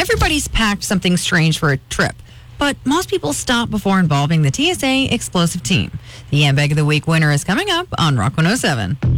Everybody's packed something strange for a trip, but most people stop before involving the TSA Explosive Team. The Ambag of the Week winner is coming up on Rock 107.